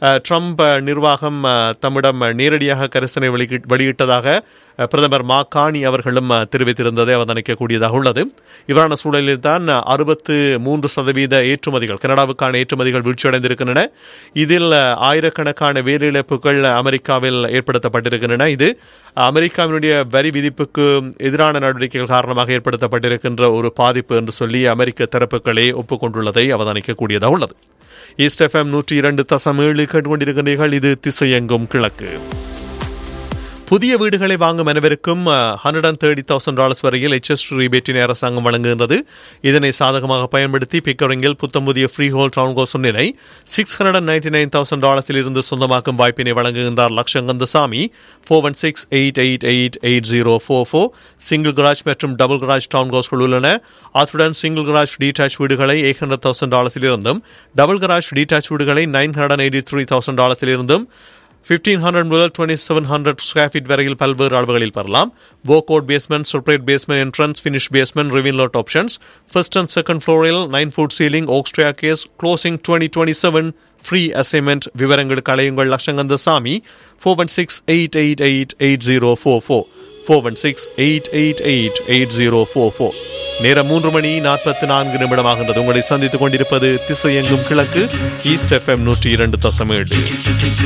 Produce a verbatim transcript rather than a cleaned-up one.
Trump நிர்வாகம் தம்மிடம் நேரடியாக கரிசனை வெளியிட்டதாக பிரதமர் மாகாணி அவர்களும் தெரிவித்திருந்ததை அவதானிக்கக்கூடியதாக உள்ளது. இவ்வாறான சூழலில் தான் அறுபத்து மூன்று சதவீத ஏற்றுமதிகள் கனடாவுக்கான ஏற்றுமதிகள் வீழ்ச்சியடைந்திருக்கின்றன. இதில் ஆயிரக்கணக்கான வேலையிழப்புகள் அமெரிக்காவில் ஏற்படுத்தப்பட்டிருக்கின்றன. இது அமெரிக்காவினுடைய வரி விதிப்புக்கு எதிரான நடவடிக்கைகள் காரணமாக ஏற்படுத்தப்பட்டிருக்கின்ற ஒரு பாதிப்பு என்று சொல்லி அமெரிக்க தரப்புகளே ஒப்புக்கொண்டுள்ளதை அவதானிக்கக்கூடியதாக உள்ளது. ஈஸ்ட் எஃப்எம் நூற்றி இரண்டு தசம் ஏழு கேட்டுக்கொண்டிருக்கின்றீர்கள். இது திசையெங்கும் கிழக்கு. புதிய வீடுகளை வாங்கும் அனைவருக்கும் hundred and thirty thousand dollars வரையில் எச்எஸ் ரீபேட்டினை அரசாங்கம் வழங்குகின்றது. இதனை சாதகமாக பயன்படுத்தி பிக்கரிங்கில் புத்தம் புதிய ஃப்ரீ ஹோல் டவுன் கோஸ் ஒன்றினை six hundred and ninety nine thousand டாலர்ஸில் இருந்து சொந்தமாக்கும் வாய்ப்பினை வழங்குகின்றார் லட்சங்கந்தசாமி. Four one six eight eight eight eight zero four four single garage மற்றும் டபுள் கராஜ் டவுன் கோஸ்கள் உள்ளன. அத்துடன் சிங்கிள் கராஜ் டீடாச் வீடுகளை எயிட் ஹண்ட்ரட் தௌசண்ட் டாலர்ஸில் இருந்தும் டபுள் கராஜ் டீடாச் வீடுகளை nine hundred and eighty three thousand டாலர்ஸில் இருந்தும் fifteen hundred முதல் twenty-seven hundred ஸ்கொயர் ஃபீட் வரையில் பல்வேறு அளவுகளில் பெறலாம். வோக்-அவுட் basement, separate basement entrance, finish basement, ரிவின் load options, first and second ஃப்ளோரில் nine food ceiling, okay stair case, closing twenty twenty seven, free assignment. விவரங்களுக்கு அலையுங்கள் லட்சங்கந்தசாமி. Four one six eight eight eight eight zero four four four one six eight eight eight eight zero four four. நேரம் மூன்று மணி நாற்பத்தி நான்கு நிமிடமாகின்றது. உங்களை சந்தித்துக் கொண்டிருப்பது திசையெங்கும் கிழக்கு ஈஸ்ட் எஃப்எம் நூற்றி இரண்டு தசம் ஏழு.